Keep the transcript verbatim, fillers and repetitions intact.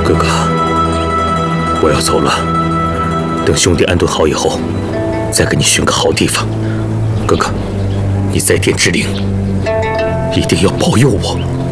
哥哥，我要走了，等兄弟安顿好以后，再给你寻个好地方。哥哥，你在天之灵，一定要保佑我。